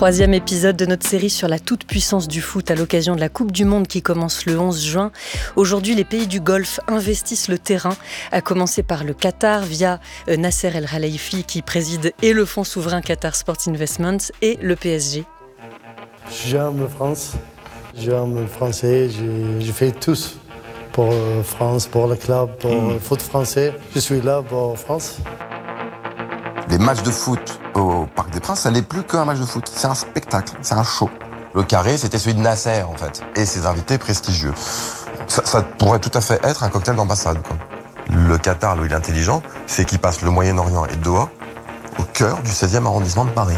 Troisième épisode de notre série sur la toute-puissance du foot à l'occasion de la Coupe du Monde qui commence le 11 juin. Aujourd'hui, les pays du Golfe investissent le terrain, à commencer par le Qatar via Nasser El Khelaifi qui préside et le fonds souverain Qatar Sport Investments et le PSG. J'aime la France, j'aime le français, je fais tout pour France, pour le club, pour le foot français. Je suis là pour France. Les matchs de foot au Parc des Princes, ça n'est plus qu'un match de foot. C'est un spectacle, c'est un show. Le carré, c'était celui de Nasser, en fait, et ses invités prestigieux. Ça pourrait tout à fait être un cocktail d'ambassade, quoi. Le Qatar, là où il est intelligent, c'est qu'il passe le Moyen-Orient et Doha au cœur du 16e arrondissement de Paris.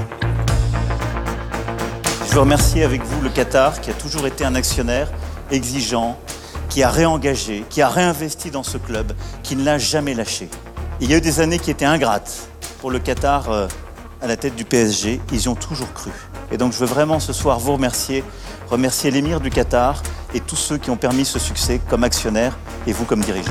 Je veux remercier avec vous le Qatar, qui a toujours été un actionnaire exigeant, qui a réengagé, qui a réinvesti dans ce club, qui ne l'a jamais lâché. Il y a eu des années qui étaient ingrates pour le Qatar à la tête du PSG, ils y ont toujours cru. Et donc je veux vraiment ce soir vous remercier l'émir du Qatar et tous ceux qui ont permis ce succès comme actionnaires et vous comme dirigeants.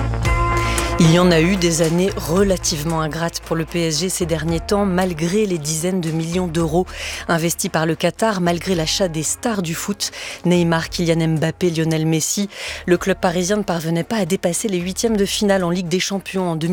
Il y en a eu des années relativement ingrates pour le PSG ces derniers temps, malgré les dizaines de millions d'euros investis par le Qatar, malgré l'achat des stars du foot, Neymar, Kylian Mbappé, Lionel Messi. Le club parisien ne parvenait pas à dépasser les huitièmes de finale en Ligue des Champions en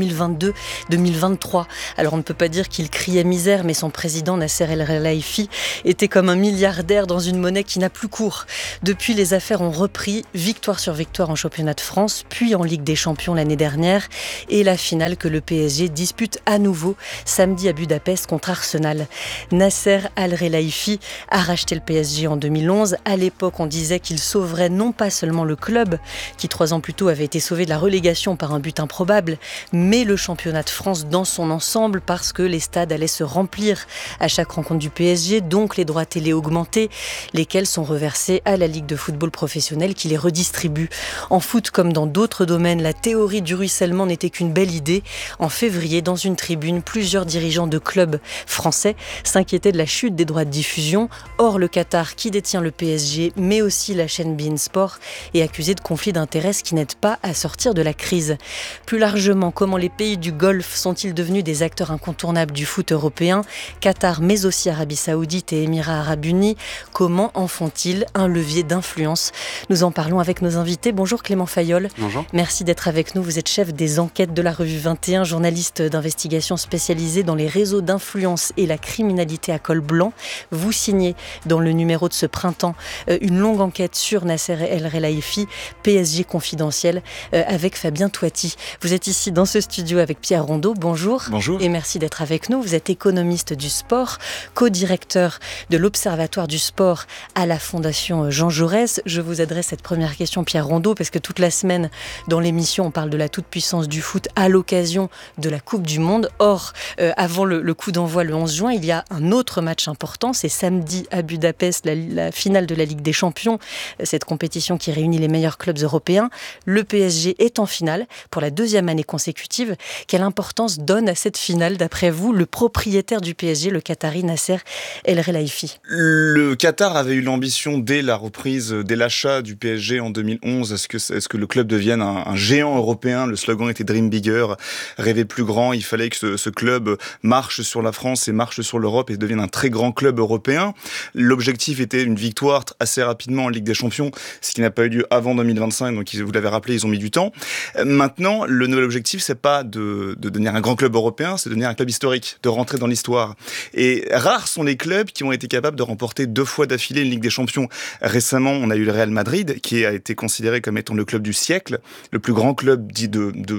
2022-2023. Alors on ne peut pas dire qu'il criait misère, mais son président Nasser El Khelaifi était comme un milliardaire dans une monnaie qui n'a plus cours. Depuis, les affaires ont repris, victoire sur victoire en championnat de France, puis en Ligue des Champions l'année dernière. Et la finale que le PSG dispute à nouveau samedi à Budapest contre Arsenal. Nasser El Khelaifi a racheté le PSG en 2011. À l'époque, on disait qu'il sauverait non pas seulement le club, qui 3 ans plus tôt avait été sauvé de la relégation par un but improbable, mais le championnat de France dans son ensemble, parce que les stades allaient se remplir à chaque rencontre du PSG, donc les droits télé augmentés, lesquels sont reversés à la Ligue de football professionnel qui les redistribue. En foot, comme dans d'autres domaines, la théorie du ruissellement n'était qu'une belle idée. En février, dans une tribune, plusieurs dirigeants de clubs français s'inquiétaient de la chute des droits de diffusion. Or, le Qatar, qui détient le PSG, mais aussi la chaîne beIN Sport, est accusé de conflits d'intérêts qui n'aident pas à sortir de la crise. Plus largement, comment les pays du Golfe sont-ils devenus des acteurs incontournables du foot européen ? Qatar, mais aussi Arabie Saoudite et Émirats Arabes Unis, comment en font-ils un levier d'influence ? Nous en parlons avec nos invités. Bonjour Clément Fayolle. Bonjour. Merci d'être avec nous. Vous êtes chef des enquêtes de la revue 21, journaliste d'investigation spécialisé dans les réseaux d'influence et la criminalité à col blanc. Vous signez dans le numéro de ce printemps une longue enquête sur Nasser El Khelaifi, PSG confidentiel, avec Fabien Toiti. Vous êtes ici dans ce studio avec Pierre Rondeau. Bonjour. Bonjour. Et merci d'être avec nous. Vous êtes économiste du sport, co-directeur de l'Observatoire du sport à la Fondation Jean Jaurès. Je vous adresse cette première question, Pierre Rondeau, parce que toute la semaine dans l'émission, on parle de la toute-puissance du foot à l'occasion de la Coupe du Monde. Or, avant le coup d'envoi le 11 juin, il y a un autre match important, c'est samedi à Budapest, la finale de la Ligue des Champions, cette compétition qui réunit les meilleurs clubs européens. Le PSG est en finale pour la 2e année consécutive. Quelle importance donne à cette finale, d'après vous, le propriétaire du PSG, le Qatari Nasser El Khelaifi ? Le Qatar avait eu l'ambition, dès la reprise, dès l'achat du PSG en 2011, est-ce que le club devienne un géant européen ? Le slogan était Dream Bigger, rêver plus grand. Il fallait que ce club marche sur la France et marche sur l'Europe et devienne un très grand club européen. L'objectif était une victoire assez rapidement en Ligue des Champions, ce qui n'a pas eu lieu avant 2025, donc vous l'avez rappelé, ils ont mis du temps. Maintenant, le nouvel objectif, c'est pas de devenir un grand club européen, c'est de devenir un club historique, de rentrer dans l'histoire. Et rares sont les clubs qui ont été capables de remporter 2 fois d'affilée une Ligue des Champions. Récemment, on a eu le Real Madrid, qui a été considéré comme étant le club du siècle, le plus grand club dit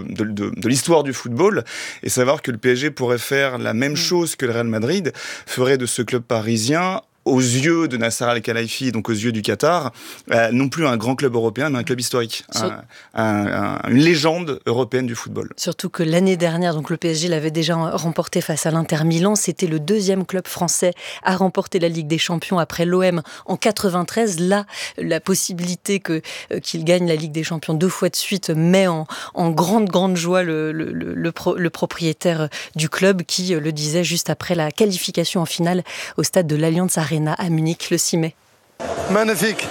de l'histoire du football, et savoir que le PSG pourrait faire la même chose que le Real Madrid, ferait de ce club parisien, aux yeux de Nasser El Khelaifi, donc aux yeux du Qatar, non plus un grand club européen, mais un club historique, une légende européenne du football. Surtout que l'année dernière, donc le PSG l'avait déjà remporté face à l'Inter Milan, c'était le 2e club français à remporter la Ligue des Champions après l'OM en 93. Là, la possibilité qu'il gagne la Ligue des Champions 2 fois de suite met en grande joie le propriétaire du club qui le disait juste après la qualification en finale au stade de l'Allianz Arena à Munich le 6 mai. Magnifique.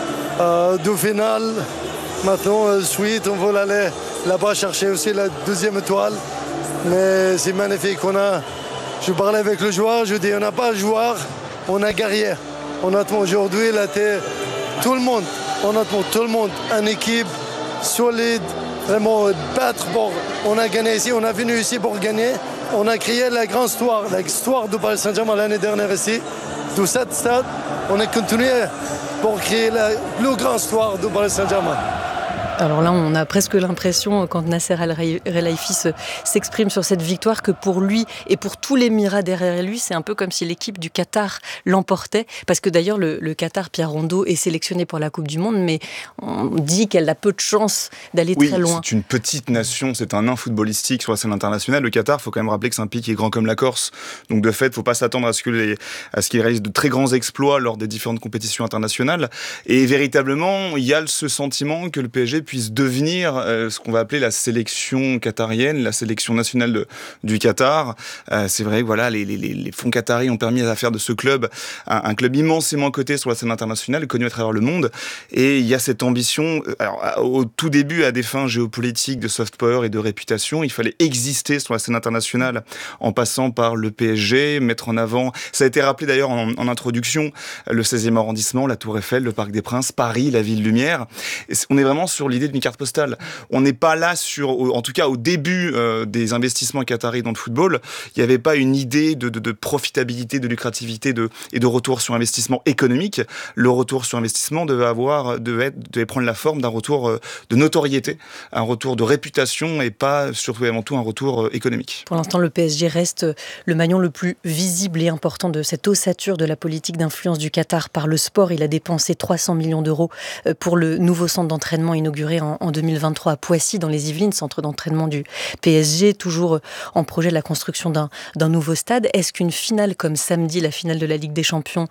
2 finales. Maintenant, suite, on veut aller là-bas chercher aussi la 2e étoile. Mais c'est magnifique. Je parlais avec le joueur, je dis on n'a pas le joueur on a guerrier. Honnêtement, aujourd'hui, là, tout le monde, honnêtement, tout le monde, une équipe solide, vraiment battre pour... On a gagné ici, on est venu ici pour gagner. On a créé la grande histoire, l'histoire du Paris Saint-Germain l'année dernière ici. De cette stade, on a continué pour créer la plus grande histoire du Paris Saint-Germain. Alors là, on a presque l'impression, quand Nasser Al-Khelaifi s'exprime sur cette victoire, que pour lui et pour tout l'Émirat derrière lui, c'est un peu comme si l'équipe du Qatar l'emportait. Parce que d'ailleurs, le Qatar, Pierre Rondeau, est sélectionné pour la Coupe du Monde, mais on dit qu'elle a peu de chances d'aller très loin. Oui, c'est une petite nation, c'est un nain footballistique sur la scène internationale. Le Qatar, il faut quand même rappeler que c'est un pays qui est grand comme la Corse. Donc de fait, il ne faut pas s'attendre à ce qu'il réalise de très grands exploits lors des différentes compétitions internationales. Et véritablement, il y a ce sentiment que le PSG puisse devenir ce qu'on va appeler la sélection qatarienne, la sélection nationale du Qatar. C'est vrai que voilà, les fonds qataris ont permis à faire de ce club un club immensément coté sur la scène internationale, connu à travers le monde. Et il y a cette ambition, alors, au tout début, à des fins géopolitiques, de soft power et de réputation, il fallait exister sur la scène internationale en passant par le PSG, mettre en avant, ça a été rappelé d'ailleurs en introduction, le 16e arrondissement, la Tour Eiffel, le Parc des Princes, Paris, la ville lumière. Et on est vraiment sur l'idée d'une carte postale. On n'est pas là en tout cas au début des investissements qataris dans le football, il n'y avait pas une idée de profitabilité, de lucrativité et de retour sur investissement économique. Le retour sur investissement devait prendre la forme d'un retour de notoriété, un retour de réputation et pas surtout et avant tout un retour économique. Pour l'instant, le PSG reste le maillon le plus visible et important de cette ossature de la politique d'influence du Qatar par le sport. Il a dépensé 300 millions d'euros pour le nouveau centre d'entraînement inauguré en 2023 à Poissy, dans les Yvelines, centre d'entraînement du PSG, toujours en projet de la construction d'un nouveau stade. Est-ce qu'une finale comme samedi, la finale de la Ligue des Champions,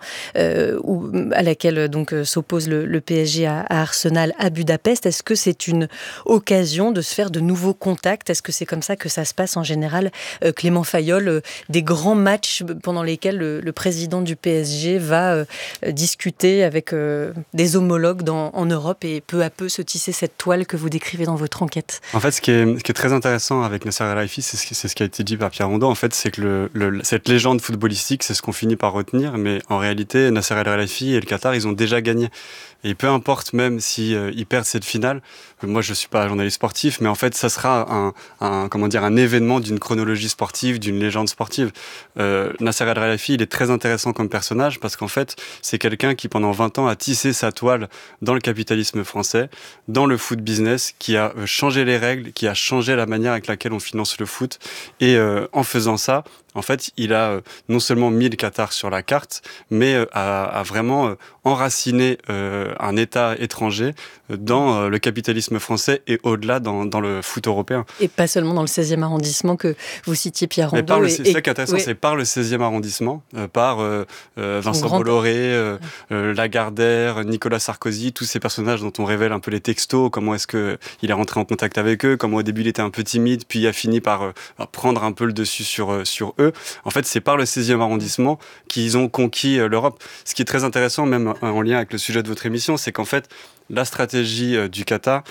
à laquelle donc s'oppose le PSG à Arsenal à Budapest, est-ce que c'est une occasion de se faire de nouveaux contacts? Est-ce que c'est comme ça que ça se passe en général, Clément Fayolle, des grands matchs pendant lesquels le président du PSG va discuter avec des homologues en Europe et peu à peu se tisser cette toile que vous décrivez dans votre enquête? En fait, ce qui est très intéressant avec Nasser Al-Khelaifi, c'est ce qui a été dit par Pierre Rondeau, en fait, c'est que cette légende footballistique, c'est ce qu'on finit par retenir, mais en réalité, Nasser Al-Khelaifi et le Qatar, ils ont déjà gagné. Et peu importe même si ils perdent cette finale, moi je suis pas journaliste sportif, mais en fait ça sera un événement d'une chronologie sportive, d'une légende sportive. Nasser Al-Khelaifi, il est très intéressant comme personnage parce qu'en fait c'est quelqu'un qui pendant 20 ans a tissé sa toile dans le capitalisme français, dans le foot business, qui a changé les règles, qui a changé la manière avec laquelle on finance le foot. Et en faisant ça, en fait, il a non seulement mis le Qatar sur la carte, mais a vraiment enraciné un État étranger dans le capitalisme français et au-delà dans le foot européen. Et pas seulement dans le 16e arrondissement que vous citiez Pierre Rondeau. C'est ça qui est intéressant, c'est par le 16e arrondissement, par Vincent Bolloré, Lagardère, Nicolas Sarkozy, tous ces personnages dont on révèle un peu les textos, comment est-ce qu'il est rentré en contact avec eux, comment au début il était un peu timide, puis il a fini par prendre un peu le dessus sur eux. En fait, c'est par le 16e arrondissement qu'ils ont conquis l'Europe. Ce qui est très intéressant, même en lien avec le sujet de votre émission, c'est qu'en fait, la stratégie du Qatar,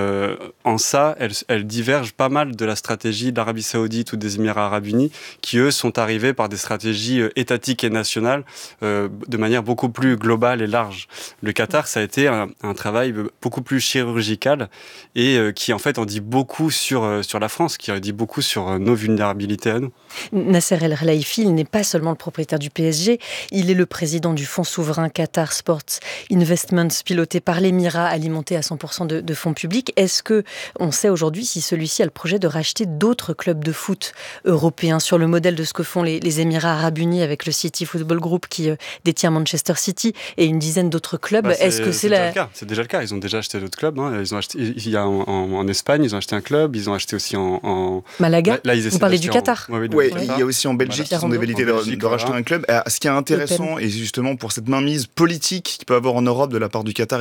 en ça, elle diverge pas mal de la stratégie de l'Arabie Saoudite ou des Émirats Arabes Unis, qui eux sont arrivés par des stratégies étatiques et nationales de manière beaucoup plus globale et large. Le Qatar, ça a été un travail beaucoup plus chirurgical et qui en fait en dit beaucoup sur la France, qui en dit beaucoup sur nos vulnérabilités à nous. Nasser Al-Khelaifi, il n'est pas seulement le propriétaire du PSG, il est le président du fonds souverain Qatar Sports Investments, piloté par l'Émirat, alimenté à 100% de fonds publics. Est-ce qu'on sait aujourd'hui si celui-ci a le projet de racheter d'autres clubs de foot européens sur le modèle de ce que font les Émirats Arabes Unis avec le City Football Group qui détient Manchester City et une dizaine d'autres clubs? Est-ce que c'est déjà le cas. Ils ont déjà acheté d'autres clubs. Hein. Ils ont acheté, il y a en Espagne, ils ont acheté un club. Ils ont acheté aussi en Malaga. Là, vous parlez du Qatar. Oui, il y a aussi en Belgique qui sont des velléités de racheter un club. Ce qui est intéressant, et justement pour cette mainmise politique qu'il peut avoir en Europe de la part du Qatar et de QSI,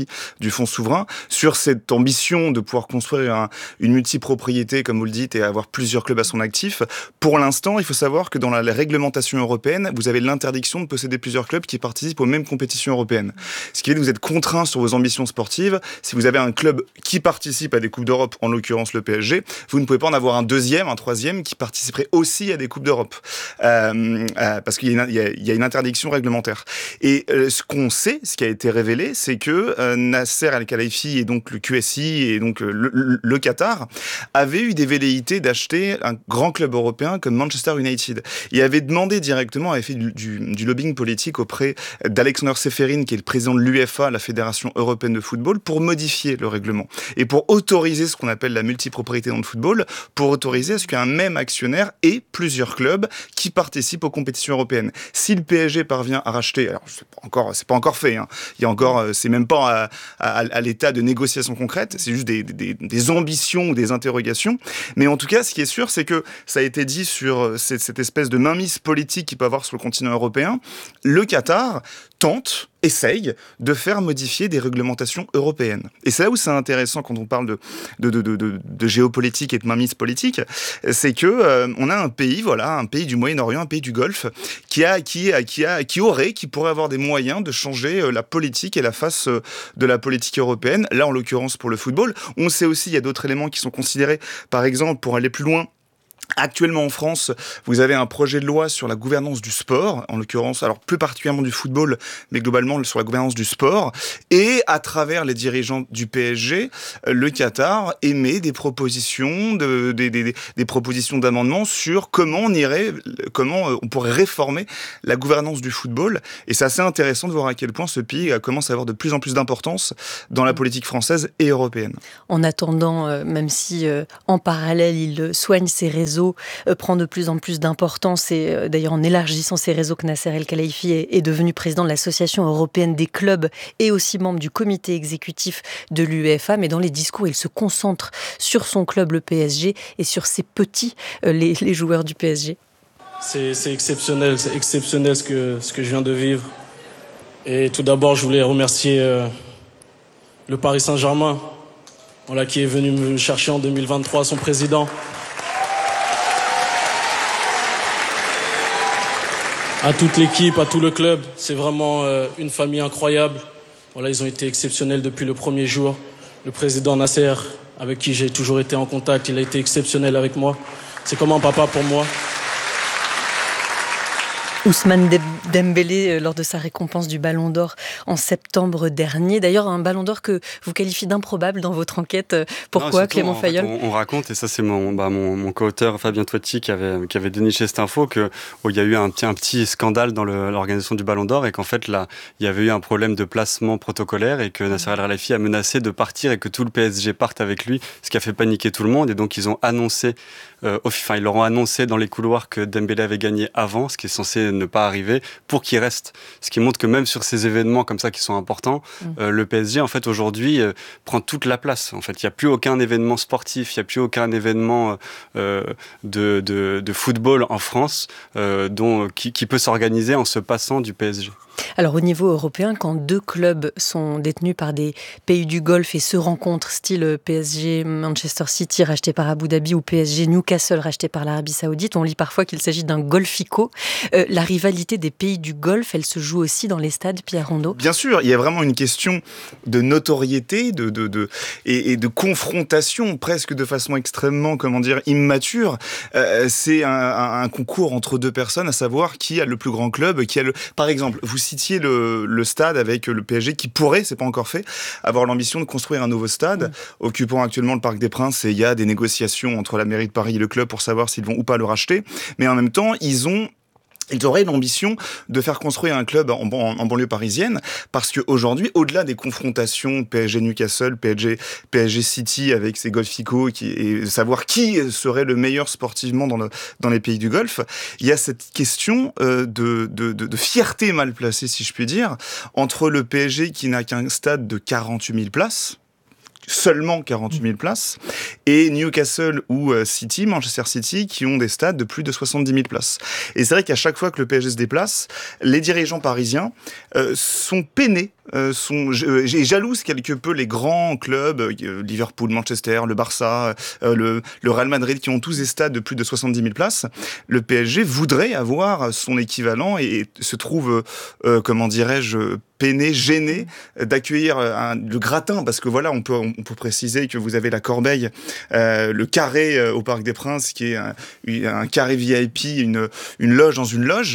partie du fonds souverain, sur cette ambition de pouvoir construire une multipropriété, comme vous le dites, et avoir plusieurs clubs à son actif. Pour l'instant, il faut savoir que dans la réglementation européenne, vous avez l'interdiction de posséder plusieurs clubs qui participent aux mêmes compétitions européennes. Ce qui fait que vous êtes contraint sur vos ambitions sportives. Si vous avez un club qui participe à des Coupes d'Europe, en l'occurrence le PSG, vous ne pouvez pas en avoir un deuxième, un troisième qui participerait aussi à des Coupes d'Europe. Parce qu'il y a une interdiction réglementaire. Et ce qu'on sait, ce qui a été révélé, c'est que Nasser Al-Khelaifi et donc le QSI et donc le Qatar avaient eu des velléités d'acheter un grand club européen comme Manchester United. Il avait demandé directement, avait fait du lobbying politique auprès d'Alexander Seferin, qui est le président de l'UEFA, la Fédération européenne de football, pour modifier le règlement et pour autoriser ce qu'on appelle la multipropriété dans le football, pour autoriser à ce qu'un même actionnaire ait plusieurs clubs qui participent aux compétitions européennes. Si le PSG parvient à racheter, alors c'est pas encore fait, hein, il y a encore, c'est même pas à l'état de négociation concrète, c'est juste des ambitions ou des interrogations. Mais en tout cas, ce qui est sûr, c'est que ça a été dit sur cette espèce de mainmise politique qu'il peut avoir sur le continent européen. Le Qatar essaye de faire modifier des réglementations européennes. Et c'est là où c'est intéressant quand on parle de géopolitique et de mainmise politique, c'est que on a un pays du Moyen-Orient, un pays du Golfe, qui pourrait avoir des moyens de changer la politique et la face de la politique européenne. Là, en l'occurrence, pour le football. On sait aussi, il y a d'autres éléments qui sont considérés, par exemple, pour aller plus loin. Actuellement en France, vous avez un projet de loi sur la gouvernance du sport, en l'occurrence, alors plus particulièrement du football, mais globalement sur la gouvernance du sport. Et à travers les dirigeants du PSG, le Qatar émet des propositions, des propositions d'amendements sur comment on pourrait réformer la gouvernance du football. Et c'est assez intéressant de voir à quel point ce pays commence à avoir de plus en plus d'importance dans la politique française et européenne. En attendant, même si en parallèle il soigne ses réseaux, prend de plus en plus d'importance et d'ailleurs en élargissant ses réseaux que Nasser El-Khelaifi est devenu président de l'Association européenne des clubs et aussi membre du comité exécutif de l'UEFA. Mais dans les discours, il se concentre sur son club, le PSG, et sur ses petits, les joueurs du PSG. C'est exceptionnel ce que je viens de vivre. Et tout d'abord, je voulais remercier le Paris Saint-Germain, qui est venu me chercher en 2023, son président. À toute l'équipe, à tout le club, c'est vraiment une famille incroyable. Ils ont été exceptionnels depuis le premier jour. Le président Nasser, avec qui j'ai toujours été en contact, il a été exceptionnel avec moi. C'est comme un papa pour moi. Ousmane Dembélé, lors de sa récompense du Ballon d'Or en septembre dernier. D'ailleurs, un Ballon d'Or que vous qualifiez d'improbable dans votre enquête. Pourquoi, Clément Fayolle ? On raconte, et ça c'est mon co-auteur Fabien Toiti qui avait déniché cette info, qu'il y a eu un petit scandale dans l'organisation du Ballon d'Or et qu'en fait là, il y avait eu un problème de placement protocolaire et que Nasser Al-Khelaifi a menacé de partir et que tout le PSG parte avec lui, ce qui a fait paniquer tout le monde. Et donc ils ont annoncé, ils leur ont annoncé dans les couloirs que Dembélé avait gagné avant, ce qui est censé ne pas arriver, pour qu'il reste. Ce qui montre que même sur ces événements comme ça qui sont importants, le PSG en fait aujourd'hui prend toute la place. En fait, il n'y a plus aucun événement sportif, il n'y a plus aucun événement de football en France qui peut s'organiser en se passant du PSG. Alors au niveau européen, quand deux clubs sont détenus par des pays du Golfe et se rencontrent, style PSG Manchester City racheté par Abu Dhabi ou PSG Newcastle racheté par l'Arabie Saoudite, on lit parfois qu'il s'agit d'un golfico. La rivalité des pays du Golfe, elle se joue aussi dans les stades, Pierre Rondeau ? Bien sûr, il y a vraiment une question de notoriété et de confrontation, presque de façon extrêmement, immature. C'est un concours entre deux personnes, à savoir qui a le plus grand club, Par exemple, vous citiez le stade avec le PSG qui pourrait, c'est pas encore fait, avoir l'ambition de construire un nouveau stade, occupant actuellement le Parc des Princes, et il y a des négociations entre la mairie de Paris et le club pour savoir s'ils vont ou pas le racheter. Mais en même temps, ils auraient l'ambition de faire construire un club en banlieue parisienne, parce qu'aujourd'hui, au-delà des confrontations PSG-Newcastle, PSG-City avec ses golficos, et savoir qui serait le meilleur sportivement dans les pays du Golfe, il y a cette question de fierté mal placée, si je puis dire, entre le PSG qui n'a qu'un stade de 48 000 places, seulement 48 000 places, et Newcastle ou Manchester City, qui ont des stades de plus de 70 000 places. Et c'est vrai qu'à chaque fois que le PSG se déplace, les dirigeants parisiens sont peinés jalouse quelque peu les grands clubs, Liverpool, Manchester, le Barça, le Real Madrid, qui ont tous des stades de plus de 70 000 places. Le PSG voudrait avoir son équivalent et se trouve, comment dirais-je, peiné, gêné d'accueillir le gratin, parce que voilà, on peut préciser que vous avez la Corbeille, le carré au Parc des Princes, qui est un carré VIP, une loge dans une loge.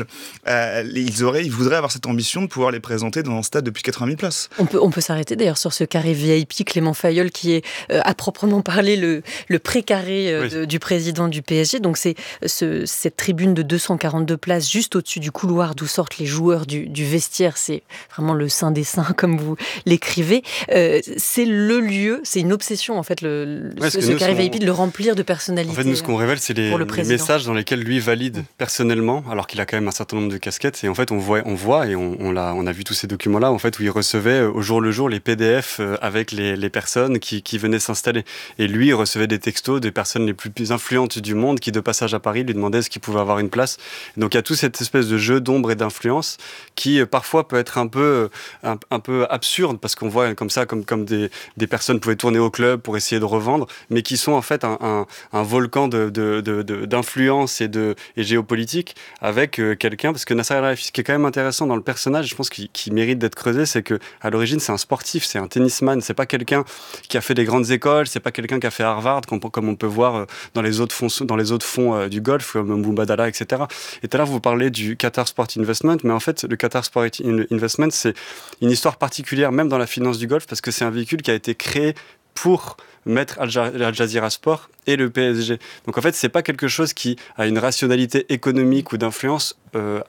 Ils voudraient avoir cette ambition de pouvoir les présenter dans un stade de plus de 80 000 places. On peut s'arrêter d'ailleurs sur ce carré VIP, Clément Fayolle, qui est à proprement parler le pré-carré du président du PSG. Donc c'est cette tribune de 242 places juste au-dessus du couloir d'où sortent les joueurs du vestiaire. C'est vraiment le saint des saints, comme vous l'écrivez. C'est le lieu, c'est une obsession en fait, ce carré VIP, de le remplir de personnalités. En fait, nous, ce qu'on révèle, c'est les messages dans lesquels lui valide personnellement, alors qu'il a quand même un certain nombre de casquettes. Et en fait, on voit et on a vu tous ces documents-là, en fait, où il recevait au jour le jour les PDF avec les personnes qui venaient s'installer. Et lui, il recevait des textos des personnes les plus influentes du monde qui, de passage à Paris, lui demandaient ce qu'il pouvait avoir une place. Et donc, il y a toute cette espèce de jeu d'ombre et d'influence qui, parfois, peut être un peu absurde, parce qu'on voit comme ça, comme des personnes pouvaient tourner au club pour essayer de revendre, mais qui sont en fait un volcan d'influence et géopolitique avec quelqu'un, parce que Nasser El-Khelaifi, ce qui est quand même intéressant dans le personnage, je pense qu'il mérite d'être creusé, c'est que à l'origine c'est un sportif, c'est un tennisman, c'est pas quelqu'un qui a fait des grandes écoles, c'est pas quelqu'un qui a fait Harvard, comme on peut voir dans les autres fonds du golf, comme Mubadala, etc. Et tout à l'heure vous parlez du Qatar Sport Investment, mais en fait le Qatar Sport Investment, c'est une histoire particulière même dans la finance du golf, parce que c'est un véhicule qui a été créé pour mettre Al Jazeera Sport et le PSG. Donc en fait, c'est pas quelque chose qui a une rationalité économique ou d'influence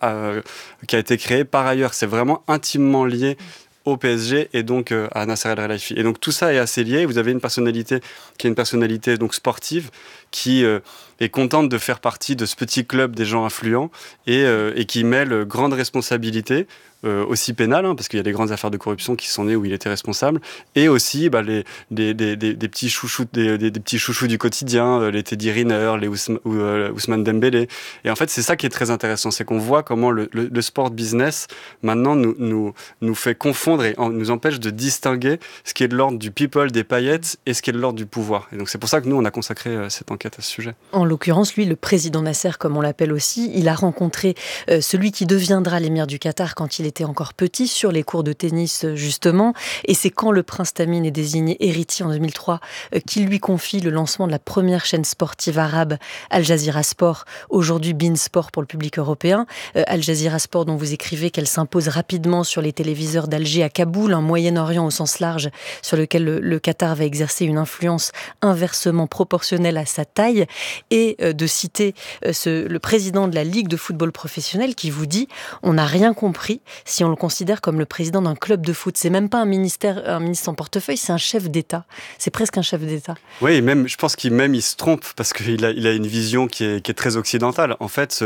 qui a été créé par ailleurs. C'est vraiment intimement lié au PSG et donc à Nasser El-Khelaifi. Et donc tout ça est assez lié. Vous avez une personnalité qui est une personnalité donc sportive qui est contente de faire partie de ce petit club des gens influents et qui mêle grande responsabilité, aussi pénale, parce qu'il y a des grandes affaires de corruption qui sont nées où il était responsable, et aussi des petits chouchous du quotidien, les Teddy Riner, les Ousmane Dembélé. Et en fait, c'est ça qui est très intéressant, c'est qu'on voit comment le sport business maintenant nous fait confondre et nous empêche de distinguer ce qui est de l'ordre du people, des paillettes, et ce qui est de l'ordre du pouvoir. Et donc c'est pour ça que nous, on a consacré cette enquête à ce sujet. En l'occurrence, lui, le président Nasser, comme on l'appelle aussi, il a rencontré celui qui deviendra l'émir du Qatar quand il était encore petit, sur les cours de tennis justement, et c'est quand le prince Tamim est désigné héritier en 2003 qu'il lui confie le lancement de la première chaîne sportive arabe, Al Jazeera Sport, aujourd'hui beIN Sport pour le public européen. Al Jazeera Sport, dont vous écrivez qu'elle s'impose rapidement sur les téléviseurs d'Alger à Kaboul, un Moyen-Orient au sens large sur lequel le Qatar va exercer une influence inversement proportionnelle à sa taille, et de citer le président de la Ligue de football professionnel qui vous dit « On n'a rien compris si on le considère comme le président d'un club de foot. C'est même pas un ministre en portefeuille, c'est un chef d'État. C'est presque un chef d'État. » Oui, même, je pense qu'il se trompe parce qu'il a une vision qui est très occidentale. En fait,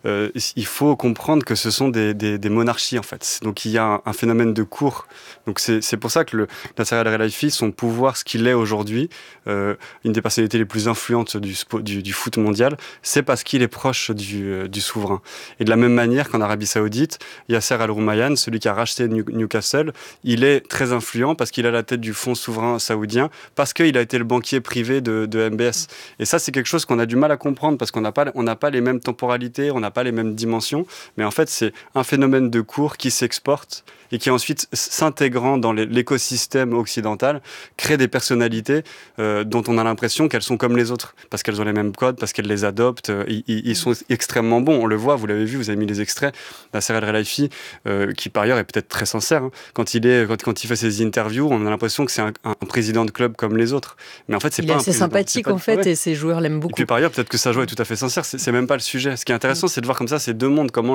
il faut comprendre que ce sont des monarchies, en fait. Donc il y a un phénomène de cour. Donc c'est pour ça que Nasser El-Khelaifi, son pouvoir, ce qu'il est aujourd'hui, une des personnalités les plus influentes du foot mondial, c'est parce qu'il est proche du souverain. Et de la même manière qu'en Arabie Saoudite, Yasser Al-Rumayyan, celui qui a racheté Newcastle, il est très influent parce qu'il a la tête du fonds souverain saoudien, parce qu'il a été le banquier privé de MBS. Et ça, c'est quelque chose qu'on a du mal à comprendre parce qu'on n'a pas les mêmes temporalités, on n'a pas les mêmes dimensions, mais en fait, c'est un phénomène de cour qui s'exporte et qui ensuite, s'intégrant dans l'écosystème occidental, crée des personnalités dont on a l'impression qu'elles sont comme les autres, parce qu'elles ont les mêmes codes, parce qu'elles les adoptent. Ils sont extrêmement bons, on le voit, vous l'avez vu, vous avez mis les extraits. Nasser El-Khelaifi, qui par ailleurs est peut-être très sincère, quand il fait ses interviews, on a l'impression que c'est un président de club comme les autres. Mais en fait, c'est pas un président. Il est assez sympathique en fait, et ses joueurs l'aiment beaucoup. Et puis par ailleurs, peut-être que sa joie est tout à fait sincère, c'est même pas le sujet. Ce qui est intéressant, c'est de voir comme ça ces deux mondes, comment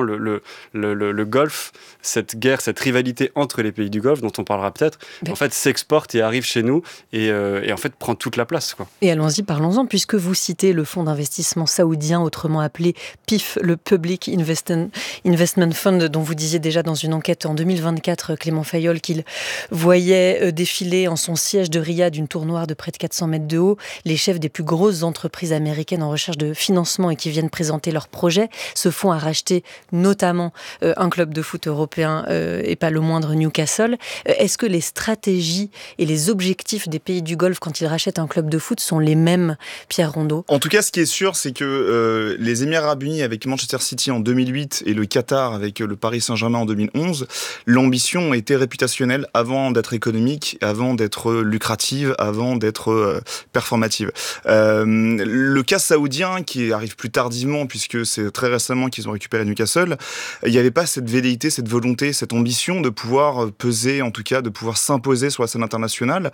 le golf, cette guerre, cette rivalité entre les pays du Golfe, dont on parlera peut-être, en fait s'exporte et arrive chez nous et en fait prend toute la place, quoi. Et allons-y, parlons-en, puisque vous citez le fonds d'investissement saoudien, autrement appelé PIF, le Public Investment Fund, dont vous disiez déjà dans une enquête en 2024, Clément Fayolle, qu'il voyait défiler en son siège de Riyad une tour noire de près de 400 mètres de haut, les chefs des plus grosses entreprises américaines en recherche de financement et qui viennent présenter leurs projets. Ce fonds a racheté notamment un club de foot européen et pas le moindre, Newcastle, Newcastle. Est-ce que les stratégies et les objectifs des pays du Golfe quand ils rachètent un club de foot sont les mêmes, Pierre Rondeau? En tout cas, ce qui est sûr, c'est que les Émirats Arabes Unis avec Manchester City en 2008 et le Qatar avec le Paris Saint-Germain en 2011, l'ambition était réputationnelle avant d'être économique, avant d'être lucrative, avant d'être performative. Le cas saoudien, qui arrive plus tardivement, puisque c'est très récemment qu'ils ont récupéré Newcastle, il n'y avait pas cette velléité, cette volonté, cette ambition de pouvoir peser, en tout cas, de pouvoir s'imposer sur la scène internationale.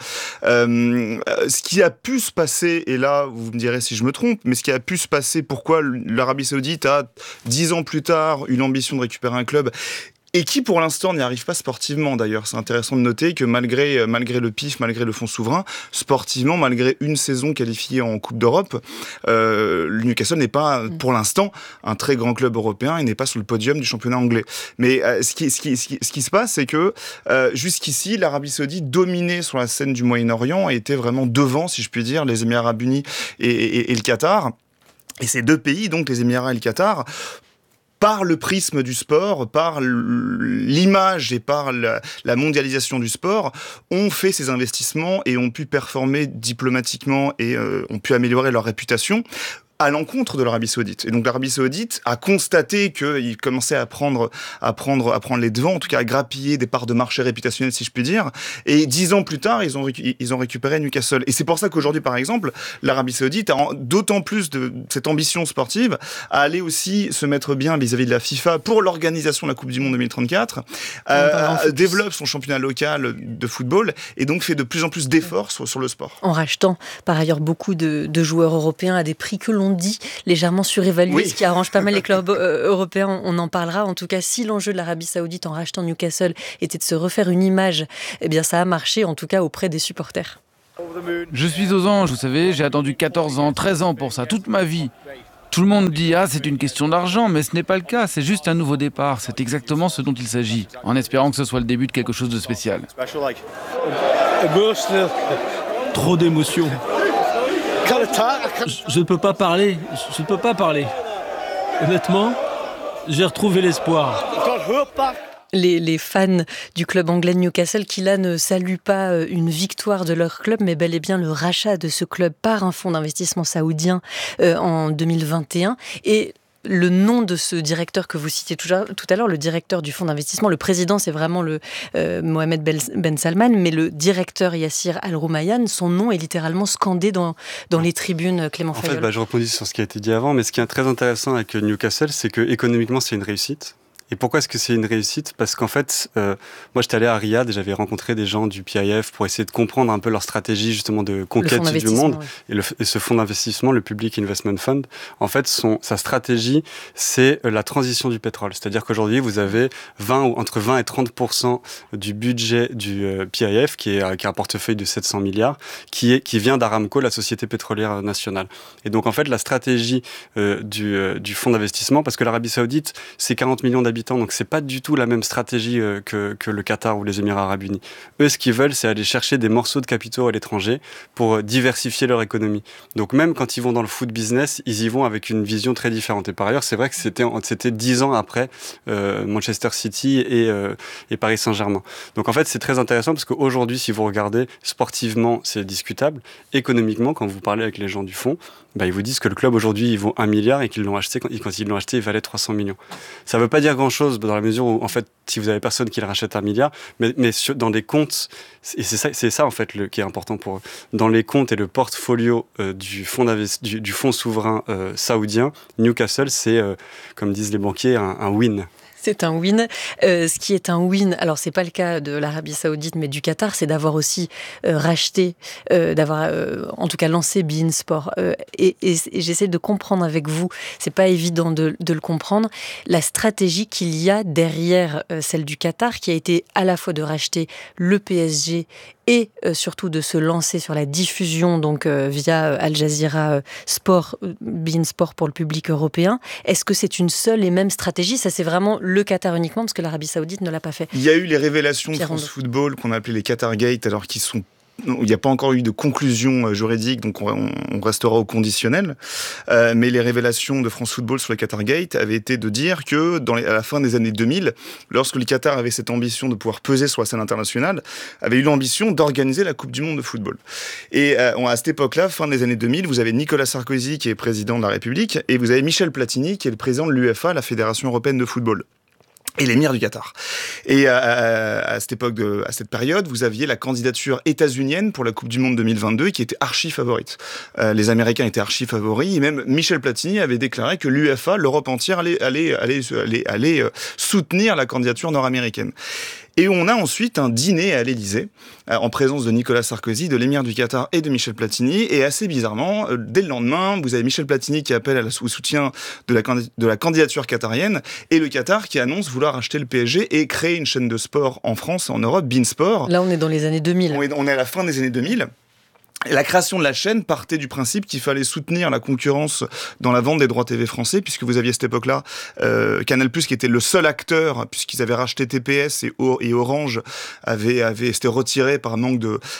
Ce qui a pu se passer, et là, vous me direz si je me trompe, mais ce qui a pu se passer, pourquoi l'Arabie Saoudite a, 10 ans plus tard, eu l'ambition de récupérer un club, et qui, pour l'instant, n'y arrive pas sportivement, d'ailleurs. C'est intéressant de noter que malgré le PIF, malgré le fonds souverain, sportivement, malgré une saison qualifiée en Coupe d'Europe, le Newcastle n'est pas, pour l'instant, un très grand club européen et n'est pas sur le podium du championnat anglais. Mais ce qui se passe, c'est que jusqu'ici, l'Arabie Saoudite dominait sur la scène du Moyen-Orient et était vraiment devant, si je puis dire, les Émirats Arabes Unis et le Qatar. Et ces deux pays, donc les Émirats et le Qatar, par le prisme du sport, par l'image et par la mondialisation du sport, ont fait ces investissements et ont pu performer diplomatiquement et ont pu améliorer leur réputation à l'encontre de l'Arabie Saoudite. Et donc l'Arabie Saoudite a constaté qu'il commençait à prendre les devants, en tout cas à grappiller des parts de marché réputationnelles, si je puis dire. Et 10 ans plus tard, ils ont récupéré Newcastle. Et c'est pour ça qu'aujourd'hui, par exemple, l'Arabie Saoudite a d'autant plus de cette ambition sportive à aller aussi se mettre bien vis-à-vis de la FIFA pour l'organisation de la Coupe du Monde 2034, développe son championnat local de football et donc fait de plus en plus d'efforts sur le sport. En rachetant par ailleurs beaucoup de joueurs européens à des prix que l'on dit légèrement surévalué, oui. Ce qui arrange pas mal les clubs européens, on en parlera. En tout cas, si l'enjeu de l'Arabie Saoudite en rachetant Newcastle était de se refaire une image, eh bien ça a marché, en tout cas auprès des supporters. Je suis aux anges, vous savez, j'ai attendu 14 ans, 13 ans pour ça, toute ma vie. Tout le monde dit « Ah, c'est une question d'argent », mais ce n'est pas le cas, c'est juste un nouveau départ. C'est exactement ce dont il s'agit, en espérant que ce soit le début de quelque chose de spécial. Trop d'émotions. Je ne peux pas parler, Honnêtement, j'ai retrouvé l'espoir. Les fans du club anglais de Newcastle qui là ne saluent pas une victoire de leur club, mais bel et bien le rachat de ce club par un fonds d'investissement saoudien en 2021. Et le nom de ce directeur que vous citiez tout à l'heure, le directeur du fonds d'investissement, le président, c'est vraiment le Mohamed Ben Salman, mais le directeur Yassir Al-Rumayyan, son nom est littéralement scandé dans les tribunes, Clément Fayolle. En fait, je rebondis sur ce qui a été dit avant, mais ce qui est très intéressant avec Newcastle, c'est que économiquement, c'est une réussite. Et pourquoi est-ce que c'est une réussite ? Parce qu'en fait, moi j'étais allé à Riyad et j'avais rencontré des gens du PIF pour essayer de comprendre un peu leur stratégie justement de conquête du monde. Oui. Et ce fonds d'investissement, le Public Investment Fund, en fait, sa stratégie, c'est la transition du pétrole. C'est-à-dire qu'aujourd'hui, vous avez entre 20 et 30% du budget du PIF, qui a un portefeuille de 700 milliards, qui vient d'Aramco, la société pétrolière nationale. Et donc en fait, la stratégie du fonds d'investissement, parce que l'Arabie Saoudite, c'est 40 millions d'habitants, donc c'est pas du tout la même stratégie que le Qatar ou les Émirats Arabes Unis. Eux, ce qu'ils veulent, c'est aller chercher des morceaux de capitaux à l'étranger pour diversifier leur économie. Donc même quand ils vont dans le foot business, ils y vont avec une vision très différente. Et par ailleurs, c'est vrai que c'était 10 ans après Manchester City et Paris Saint-Germain. Donc en fait, c'est très intéressant parce qu'aujourd'hui, si vous regardez sportivement, c'est discutable. Économiquement, quand vous parlez avec les gens du fonds, ils vous disent que le club aujourd'hui, il vaut 1 milliard et qu'ils l'ont acheté, quand ils l'ont acheté, il valait 300 millions. Ça ne veut pas dire grand-chose dans la mesure où, en fait, si vous avez personne qui le rachète 1 milliard, mais dans des comptes, et c'est ça en fait qui est important pour eux, dans les comptes et le portfolio du fonds souverain saoudien, Newcastle, c'est, comme disent les banquiers, un win. C'est un win. Ce qui est un win, alors c'est pas le cas de l'Arabie Saoudite, mais du Qatar, c'est d'avoir aussi racheté, d'avoir en tout cas lancé beIN Sport. Et j'essaie de comprendre avec vous, c'est pas évident de le comprendre, la stratégie qu'il y a derrière celle du Qatar, qui a été à la fois de racheter le PSG et surtout de se lancer sur la diffusion donc via Al Jazeera Sport, beIN Sport pour le public européen. Est-ce que c'est une seule et même stratégie ? Ça, c'est vraiment le Qatar uniquement, parce que l'Arabie Saoudite ne l'a pas fait. Il y a eu les révélations de France Football qu'on a appelées les Qatar Gate, alors qui sont il n'y a pas encore eu de conclusion juridique, donc on restera au conditionnel. Mais les révélations de France Football sur le Qatar Gate avaient été de dire que à la fin des années 2000, lorsque le Qatar avait cette ambition de pouvoir peser sur la scène internationale, avait eu l'ambition d'organiser la Coupe du Monde de football. Et à cette époque-là, fin des années 2000, vous avez Nicolas Sarkozy qui est président de la République et vous avez Michel Platini qui est le président de l'UEFA, la Fédération européenne de football. Et l'émir du Qatar. Et à cette période, vous aviez la candidature états-unienne pour la Coupe du Monde 2022 qui était archi favorite. Les Américains étaient archi favoris et même Michel Platini avait déclaré que l'UEFA, l'Europe entière, allait soutenir la candidature nord-américaine. Et on a ensuite un dîner à l'Élysée, en présence de Nicolas Sarkozy, de l'émir du Qatar et de Michel Platini. Et assez bizarrement, dès le lendemain, vous avez Michel Platini qui appelle au soutien de la candidature qatarienne et le Qatar qui annonce vouloir acheter le PSG et créer une chaîne de sport en France et en Europe, beIN Sport. Là, on est dans les années 2000. On est à la fin des années 2000. La création de la chaîne partait du principe qu'il fallait soutenir la concurrence dans la vente des droits TV français, puisque vous aviez à cette époque-là Canal+, qui était le seul acteur, puisqu'ils avaient racheté TPS et Orange s'était retiré par manque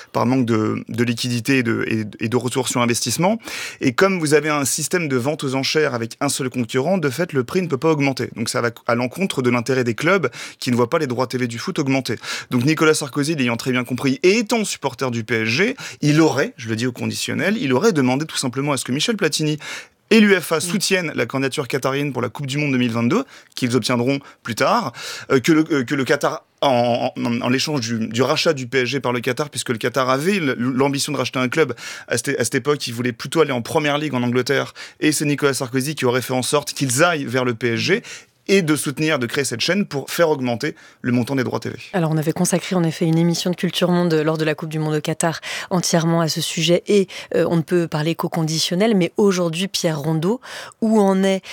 de liquidité et de retour sur investissement. Et comme vous avez un système de vente aux enchères avec un seul concurrent, de fait, le prix ne peut pas augmenter. Donc ça va à l'encontre de l'intérêt des clubs qui ne voient pas les droits TV du foot augmenter. Donc Nicolas Sarkozy, l'ayant très bien compris, et étant supporter du PSG, il aurait, je le dis au conditionnel, il aurait demandé tout simplement à ce que Michel Platini et l'UEFA soutiennent la candidature qatarienne pour la Coupe du Monde 2022, qu'ils obtiendront plus tard, que le Qatar, en l'échange du rachat du PSG par le Qatar, puisque le Qatar avait l'ambition de racheter un club à cette époque, il voulait plutôt aller en Première Ligue en Angleterre, et c'est Nicolas Sarkozy qui aurait fait en sorte qu'ils aillent vers le PSG, et de créer cette chaîne pour faire augmenter le montant des droits TV. Alors on avait consacré en effet une émission de Culture Monde lors de la Coupe du Monde au Qatar entièrement à ce sujet et on ne peut parler qu'au conditionnel, mais aujourd'hui Pierre Rondeau, où en est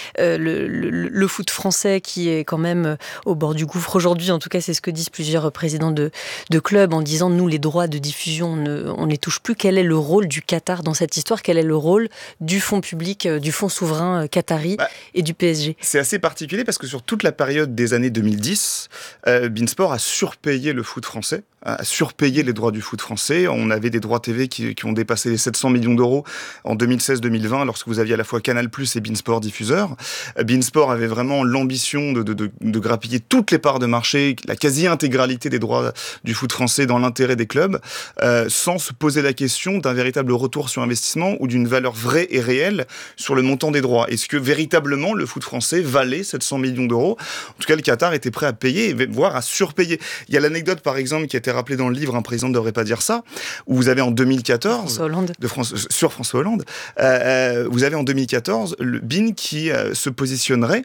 le foot français qui est quand même au bord du gouffre aujourd'hui, en tout cas c'est ce que disent plusieurs présidents de clubs en disant nous les droits de diffusion on ne les touche plus. Quel est le rôle du Qatar dans cette histoire? Quel est le rôle du fonds public, du fonds souverain qatari et du PSG? C'est assez particulier parce que sur toute la période des années 2010, beIN Sport a surpayé le foot français, a surpayé les droits du foot français. On avait des droits TV qui ont dépassé les 700 millions d'euros en 2016-2020 lorsque vous aviez à la fois Canal+ et beIN Sport diffuseur. beIN Sport avait vraiment l'ambition de grappiller toutes les parts de marché, la quasi-intégralité des droits du foot français dans l'intérêt des clubs, sans se poser la question d'un véritable retour sur investissement ou d'une valeur vraie et réelle sur le montant des droits. Est-ce que véritablement le foot français valait 700 millions d'euros? En tout cas, le Qatar était prêt à payer, voire à surpayer. Il y a l'anecdote, par exemple, qui a été rappelée dans le livre « Un président ne devrait pas dire ça », où vous avez en 2014... sur François Hollande. Vous avez en 2014 le BIN qui se positionnerait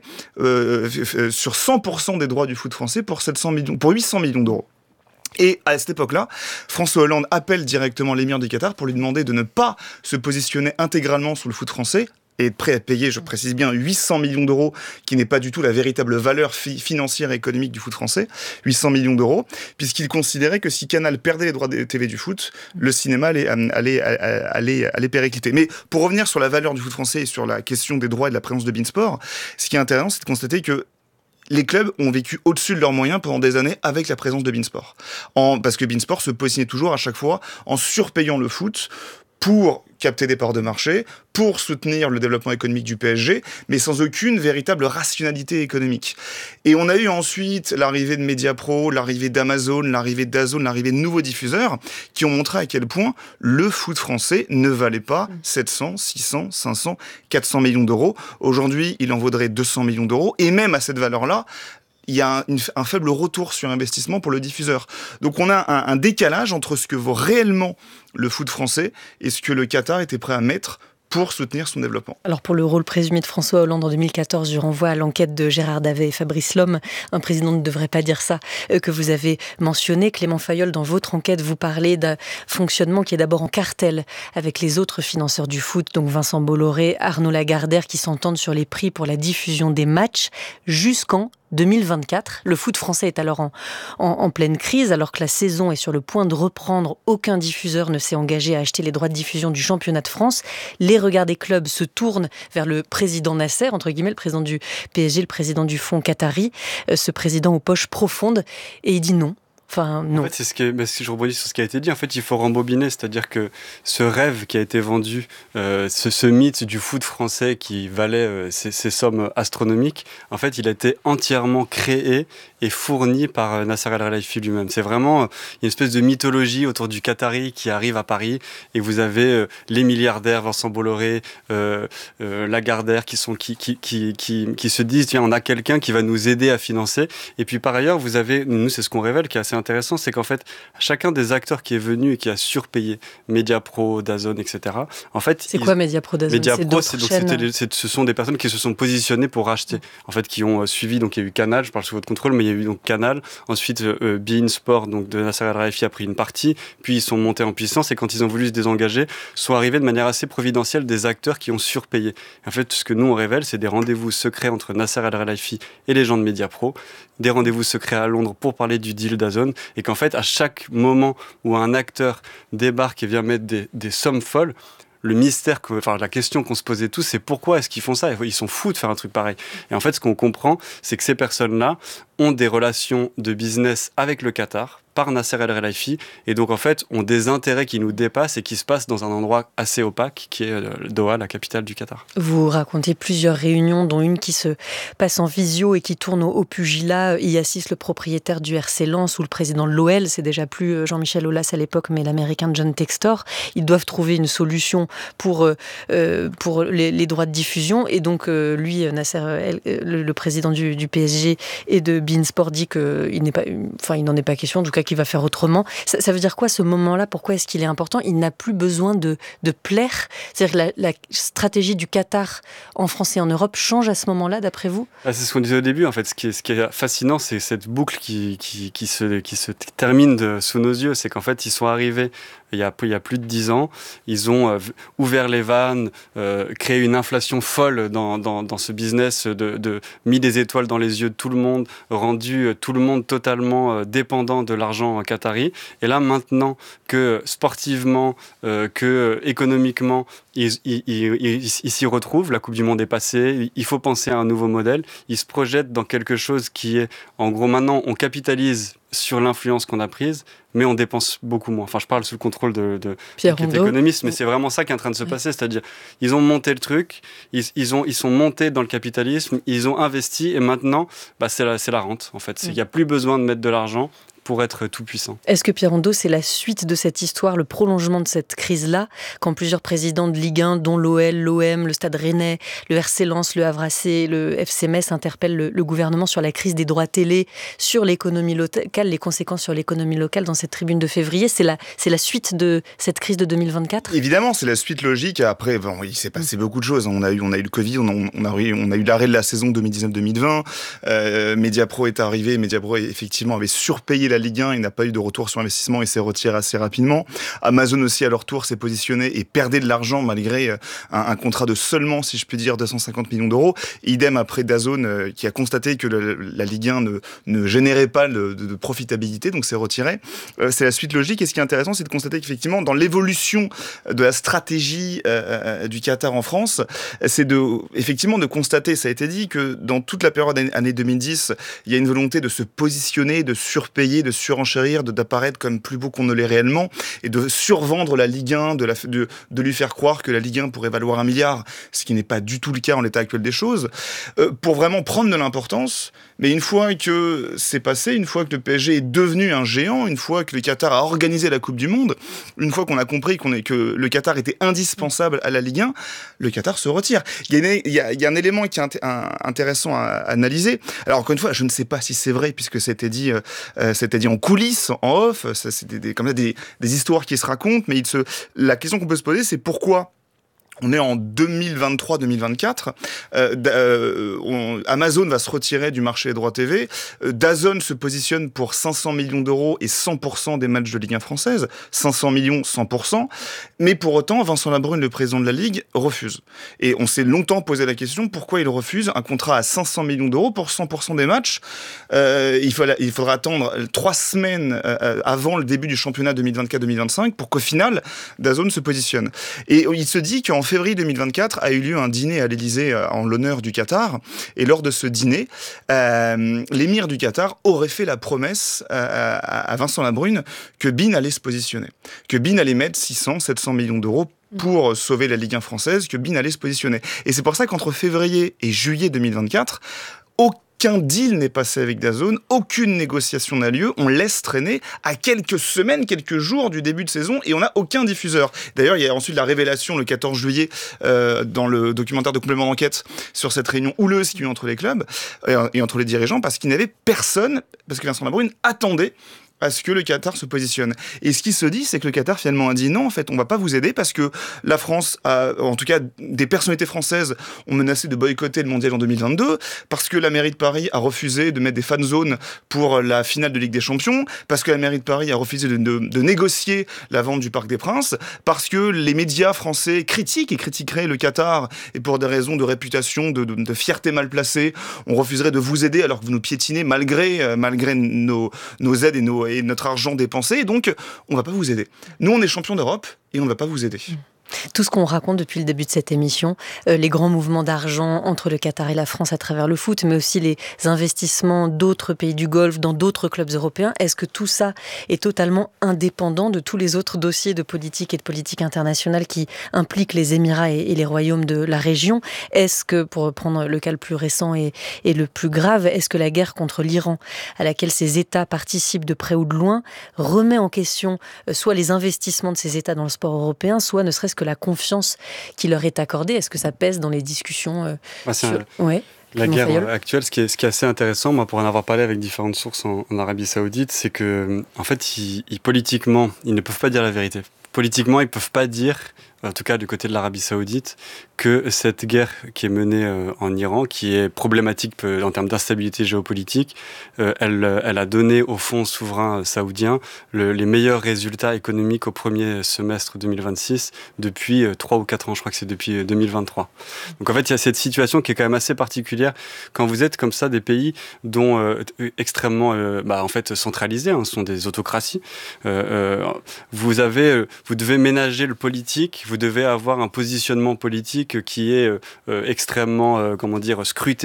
sur 100% des droits du foot français pour 800 millions d'euros. Et à cette époque-là, François Hollande appelle directement l'émir du Qatar pour lui demander de ne pas se positionner intégralement sur le foot français, et être prêt à payer, je précise bien, 800 millions d'euros, qui n'est pas du tout la véritable valeur financière et économique du foot français, 800 millions d'euros, puisqu'il considérait que si Canal perdait les droits de TV du foot, le cinéma allait péricliter. Mais pour revenir sur la valeur du foot français et sur la question des droits et de la présence de beIN Sport, ce qui est intéressant, c'est de constater que les clubs ont vécu au-dessus de leurs moyens pendant des années avec la présence de beIN Sport. Parce que beIN Sport se positionnait toujours à chaque fois en surpayant le foot pour capter des parts de marché, pour soutenir le développement économique du PSG, mais sans aucune véritable rationalité économique. Et on a eu ensuite l'arrivée de Mediapro, l'arrivée d'Amazon, l'arrivée d'Dazn, l'arrivée de nouveaux diffuseurs qui ont montré à quel point le foot français ne valait pas 700, 600, 500, 400 millions d'euros. Aujourd'hui, il en vaudrait 200 millions d'euros. Et même à cette valeur-là, il y a un faible retour sur investissement pour le diffuseur. Donc on a un décalage entre ce que vaut réellement le foot français et ce que le Qatar était prêt à mettre pour soutenir son développement. Alors pour le rôle présumé de François Hollande en 2014, je renvoie à l'enquête de Gérard Davet et Fabrice Lhomme. Un président ne devrait pas dire ça, que vous avez mentionné. Clément Fayolle, dans votre enquête, vous parlez d'un fonctionnement qui est d'abord en cartel avec les autres financeurs du foot, donc Vincent Bolloré, Arnaud Lagardère, qui s'entendent sur les prix pour la diffusion des matchs jusqu'en 2024. Le foot français est alors en pleine crise, alors que la saison est sur le point de reprendre. Aucun diffuseur ne s'est engagé à acheter les droits de diffusion du championnat de France. Les regards des clubs se tournent vers le président Nasser, entre guillemets, le président du PSG, le président du fonds qatari, ce président aux poches profondes, et il dit non. Enfin, non. En fait, si je rebondis sur ce qui a été dit, en fait, il faut rembobiner, c'est-à-dire que ce rêve qui a été vendu, ce mythe du foot français qui valait ces sommes astronomiques, en fait, il a été entièrement créé et fourni par Nasser Al-Khelaifi lui-même. C'est vraiment une espèce de mythologie autour du Qatari qui arrive à Paris, et vous avez les milliardaires, Vincent Bolloré, Lagardère, qui se disent, tiens, on a quelqu'un qui va nous aider à financer. Et puis par ailleurs, vous avez, nous, c'est ce qu'on révèle, qui est assez intéressant, c'est qu'en fait, chacun des acteurs qui est venu et qui a surpayé, Mediapro, DAZN, etc. En fait, c'est quoi Mediapro, DAZN? Mediapro, ce sont des personnes qui se sont positionnées pour racheter, en fait, qui ont suivi. Donc il y a eu Canal, je parle sous votre contrôle, mais il y a eu donc Canal. Ensuite, beIN Sport, donc de Nasser Al-Khelaifi, a pris une partie. Puis ils sont montés en puissance, et quand ils ont voulu se désengager, sont arrivés de manière assez providentielle des acteurs qui ont surpayé. En fait, ce que nous on révèle, c'est des rendez-vous secrets entre Nasser Al-Khelaifi et les gens de Mediapro, des rendez-vous secrets à Londres pour parler du deal DAZN, et qu'en fait, à chaque moment où un acteur débarque et vient mettre des sommes folles, le mystère, la question qu'on se posait tous, c'est pourquoi est-ce qu'ils font ça? Ils sont fous de faire un truc pareil. Et en fait, ce qu'on comprend, c'est que ces personnes-là ont des relations de business avec le Qatar, par Nasser El-Khelaifi, et donc en fait ont des intérêts qui nous dépassent et qui se passent dans un endroit assez opaque qui est Doha, la capitale du Qatar. Vous racontez plusieurs réunions, dont une qui se passe en visio et qui tourne au pugilat. Y assiste le propriétaire du RC Lens ou le président de l'OL, c'est déjà plus Jean-Michel Aulas à l'époque, mais l'américain John Textor. Ils doivent trouver une solution pour les droits de diffusion, et donc lui, Nasser, le président du PSG et de beIN Sport, dit qu'il n'en est pas question, en tout cas qu'il va faire autrement. Ça veut dire quoi ce moment-là? Pourquoi est-ce qu'il est important? Il n'a plus besoin de plaire. C'est-à-dire que la stratégie du Qatar en France et en Europe change à ce moment-là, d'après vous? C'est ce qu'on disait au début. En fait, ce qui est fascinant, c'est cette boucle qui se termine sous nos yeux. C'est qu'en fait, ils sont arrivés il y a plus de 10 ans. Ils ont ouvert les vannes, créé une inflation folle dans ce business, mis des étoiles dans les yeux de tout le monde, rendu tout le monde totalement dépendant de l'argent qatari. Et là, maintenant que sportivement, que économiquement, ils s'y retrouvent, la Coupe du Monde est passée, il faut penser à un nouveau modèle. Ils se projettent dans quelque chose qui est, en gros, maintenant, on capitalise sur l'influence qu'on a prise, mais on dépense beaucoup moins. Enfin, je parle sous le contrôle de Pierre qui est économiste, mais c'est vraiment ça qui est en train de se passer. C'est-à-dire, ils ont monté le truc, ils sont montés dans le capitalisme, ils ont investi, et maintenant, c'est la rente, en fait. Il n'y a plus besoin de mettre de l'argent pour être tout puissant. Est-ce que Pierre Rondeau, c'est la suite de cette histoire, le prolongement de cette crise-là, quand plusieurs présidents de Ligue 1, dont l'OL, l'OM, le Stade Rennais, le RC Lens, le Havre AC, le FC Metz, interpellent le gouvernement sur la crise des droits télé, sur l'économie locale, les conséquences sur l'économie locale dans cette tribune de février? C'est la suite de cette crise de 2024? Évidemment, c'est la suite logique. Après, il s'est passé beaucoup de choses. On a eu le Covid, on a eu l'arrêt de la saison 2019-2020. Mediapro est arrivé. Mediapro, effectivement, avait surpayé la Ligue 1, il n'a pas eu de retour sur investissement et s'est retiré assez rapidement. Amazon aussi, à leur tour, s'est positionné et perdait de l'argent malgré un contrat de seulement, si je puis dire, 250 millions d'euros. Idem après DAZN, qui a constaté que la Ligue 1 ne générait pas de profitabilité, donc s'est retiré. C'est la suite logique, et ce qui est intéressant, c'est de constater qu'effectivement, dans l'évolution de la stratégie du Qatar en France, c'est effectivement de constater, ça a été dit, que dans toute la période année 2010, il y a une volonté de se positionner, de surpayer, de surenchérir, d'apparaître comme plus beau qu'on ne l'est réellement, et de survendre la Ligue 1, de lui faire croire que la Ligue 1 pourrait valoir 1 milliard, ce qui n'est pas du tout le cas en l'état actuel des choses, pour vraiment prendre de l'importance. Mais une fois que c'est passé, une fois que le PSG est devenu un géant, une fois que le Qatar a organisé la Coupe du Monde, une fois qu'on a compris que le Qatar était indispensable à la Ligue 1, le Qatar se retire. Il y a un élément qui est intéressant à analyser. Alors encore une fois, je ne sais pas si c'est vrai, puisque c'était dit en coulisses, en off, c'est des histoires qui se racontent, mais la question qu'on peut se poser, c'est pourquoi on est en 2023-2024. Amazon va se retirer du marché des droits TV. DAZN se positionne pour 500 millions d'euros et 100% des matchs de Ligue 1 française. 500 millions, 100%. Mais pour autant, Vincent Labrune, le président de la Ligue, refuse. Et on s'est longtemps posé la question pourquoi il refuse un contrat à 500 millions d'euros pour 100% des matchs. Il faudra attendre 3 semaines avant le début du championnat 2024-2025 pour qu'au final, DAZN se positionne. Et il se dit qu'en février 2024 a eu lieu un dîner à l'Élysée en l'honneur du Qatar. Et lors de ce dîner, l'émir du Qatar aurait fait la promesse à Vincent Labrune que BeIN allait se positionner, que BeIN allait mettre 700 millions d'euros pour sauver la Ligue 1 française, que BeIN allait se positionner. Et c'est pour ça qu'entre février et juillet 2024, aucun deal n'est passé avec DAZN, aucune négociation n'a lieu, on laisse traîner à quelques semaines, quelques jours du début de saison et on n'a aucun diffuseur. D'ailleurs, il y a ensuite la révélation le 14 juillet dans le documentaire de complément d'enquête sur cette réunion houleuse qu'il y a eu entre les clubs et entre les dirigeants parce qu'il n'y avait personne, parce que Vincent Labrune attendait à ce que le Qatar se positionne. Et ce qui se dit, c'est que le Qatar finalement a dit non, en fait, on va pas vous aider parce que la France en tout cas, des personnalités françaises ont menacé de boycotter le mondial en 2022, parce que la mairie de Paris a refusé de mettre des fan zones pour la finale de Ligue des Champions, parce que la mairie de Paris a refusé de négocier la vente du Parc des Princes, parce que les médias français critiquent et critiqueraient le Qatar et pour des raisons de réputation, de fierté mal placée, on refuserait de vous aider alors que vous nous piétinez malgré nos aides et notre argent dépensé, et donc on va pas vous aider. Nous, on est champion d'Europe et on ne va pas vous aider. Tout ce qu'on raconte depuis le début de cette émission, les grands mouvements d'argent entre le Qatar et la France à travers le foot, mais aussi les investissements d'autres pays du Golfe dans d'autres clubs européens, est-ce que tout ça est totalement indépendant de tous les autres dossiers de politique et de politique internationale qui impliquent les Émirats et les royaumes de la région? Est-ce que, pour prendre le cas le plus récent et le plus grave, est-ce que la guerre contre l'Iran, à laquelle ces États participent de près ou de loin, remet en question soit les investissements de ces États dans le sport européen, soit ne serait-ce que la confiance qui leur est accordée? Est-ce que ça pèse dans les discussions La guerre actuelle, ce qui est assez intéressant, moi, pour en avoir parlé avec différentes sources en Arabie Saoudite, c'est que, en fait, politiquement, ils ne peuvent pas dire la vérité. Politiquement, ils ne peuvent pas dire, en tout cas du côté de l'Arabie Saoudite, que cette guerre qui est menée en Iran, qui est problématique en termes d'instabilité géopolitique, elle a donné au fonds souverain saoudien les meilleurs résultats économiques au premier semestre 2026 depuis 3 ou 4 ans, je crois que c'est depuis 2023. Donc en fait, il y a cette situation qui est quand même assez particulière quand vous êtes comme ça des pays dont extrêmement en fait centralisés, ce sont des autocraties. Vous devez ménager le politique, vous devez avoir un positionnement politique qui est extrêmement, scruté